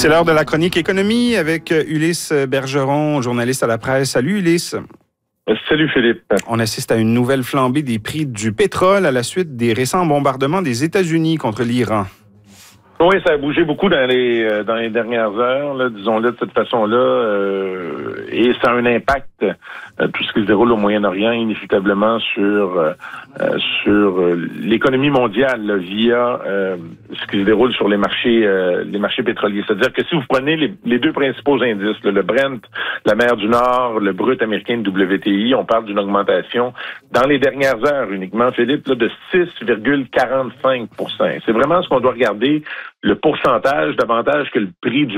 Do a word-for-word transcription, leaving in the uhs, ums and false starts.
C'est l'heure de la chronique économie avec Ulysse Bergeron, journaliste à la presse. Salut Ulysse. Salut Philippe. On assiste à une nouvelle flambée des prix du pétrole à la suite des récents bombardements des États-Unis contre l'Iran. Oui, ça a bougé beaucoup dans les euh, dans les dernières heures, là, disons-le de cette façon-là, euh, et ça a un impact, euh, tout ce qui se déroule au Moyen-Orient, inévitablement sur euh, sur euh, l'économie mondiale là, via euh, ce qui se déroule sur les marchés euh, les marchés pétroliers. C'est-à-dire que si vous prenez les, les deux principaux indices, là, le Brent, la mer du Nord, le brut américain de W T I, on parle d'une augmentation dans les dernières heures uniquement, Philippe, là, de six virgule quarante-cinq pour cent. C'est vraiment ce qu'on doit regarder, le pourcentage davantage que le prix du